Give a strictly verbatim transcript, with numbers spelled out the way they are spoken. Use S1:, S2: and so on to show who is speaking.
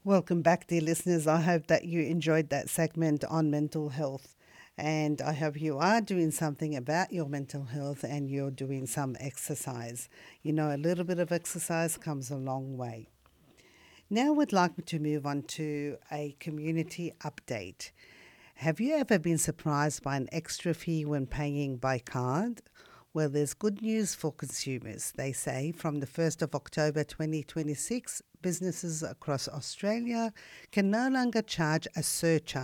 S1: Welcome back, dear listeners. I hope that you enjoyed that segment on mental health. And I hope you are doing something about your mental health and you're doing some exercise. You know, a little bit of exercise comes a long way. Now, we'd like to move on to a community update. Have you ever been surprised by an extra fee when paying by card? Well, there's good news for consumers. They say from the first of October twenty twenty-six, businesses across Australia can no longer charge a surcharge